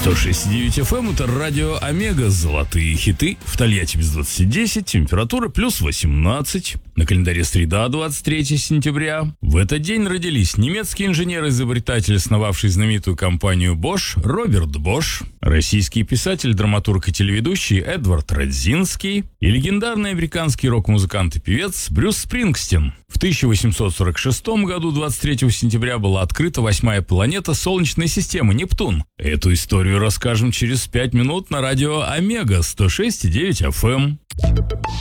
106,9 FM, это радио Омега, золотые хиты. В Тольятти без 20:10, температура плюс 18. На календаре среда, 23 сентября. В этот день родились немецкий инженер-изобретатель, основавший знаменитую компанию Bosch, Роберт Бош, российский писатель, драматург и телеведущий Эдвард Радзинский и легендарный американский рок-музыкант и певец Брюс Спрингстин. В 1846 году, 23 сентября, была открыта 8-я планета Солнечной системы Нептун. Эту историю расскажем через 5 минут на радио Омега 106,9 FM.